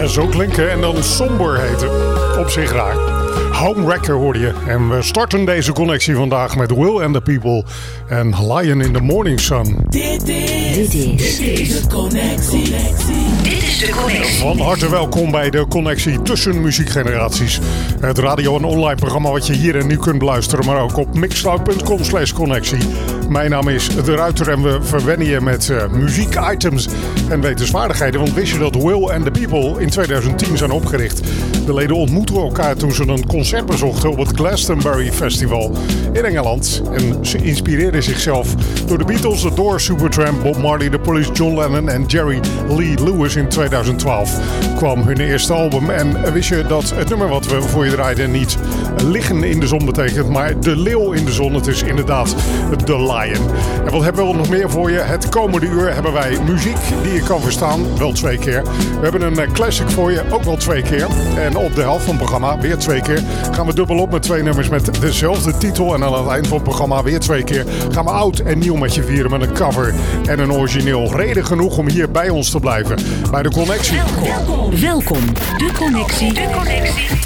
Zo klinken en dan somber heten. Op zich raar. Homewrecker hoorde je. En we starten deze connectie vandaag met Will and the People en Lion in the Morning Sun. Dit is de connectie. Dit is de connectie. Van harte welkom bij de connectie tussen muziekgeneraties. Het radio- en online programma wat je hier en nu kunt beluisteren, maar ook op mixcloud.com/connectie. Mijn naam is De Ruiter en we verwennen je met muziekitems en wetenswaardigheden. Want wist je dat Will and the People in 2010 zijn opgericht? De leden ontmoetten elkaar toen ze een concert bezochten op het Glastonbury Festival in Engeland. En ze inspireerden zichzelf door de Beatles, The Doors, Supertramp, Bob Marley, The Police, John Lennon en Jerry Lee Lewis. In 2012 kwam hun eerste album. En wist je dat het nummer wat we voor je draaiden niet liggen in de zon betekent, maar de leeuw in de zon. Het is inderdaad The Lion. En wat hebben we nog meer voor je? Het komende uur hebben wij muziek die je kan verstaan, wel 2 keer. We hebben een classic voor je, ook wel 2 keer. En op de helft van het programma, weer 2 keer, gaan we dubbel op met 2 nummers met dezelfde titel. En aan het eind van het programma weer 2 keer gaan we oud en nieuw met je vieren met een cover en een origineel. Reden genoeg om hier bij ons te blijven, bij de connectie. Welkom. De connectie.